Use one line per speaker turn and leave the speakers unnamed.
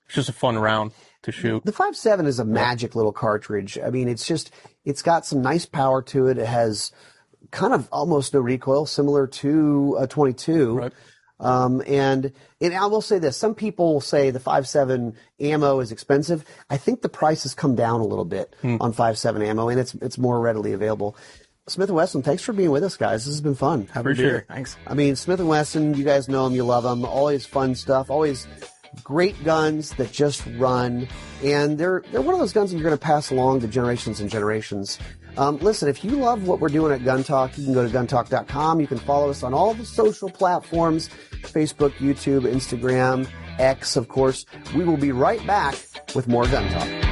It's just a fun round to shoot.
The 5.7 is a magic little cartridge. I mean, it's got some nice power to it. It has kind of almost no recoil, similar to a 22.
Right.
And I will say this. Some people say the 5.7 ammo is expensive. I think the price has come down a little bit on 5.7 ammo, and it's more readily available. Smith & Wesson, thanks for being with us, guys. This has been fun.
Appreciate it.
Thanks.
I mean, Smith & Wesson, you guys know them, you love them. Always fun stuff. Always great guns that just run. And they're one of those guns that you're going to pass along to generations and generations. Listen, if you love what we're doing at Gun Talk, you can go to guntalk.com. You can follow us on all the social platforms, Facebook, YouTube, Instagram, X, of course. We will be right back with more Gun Talk.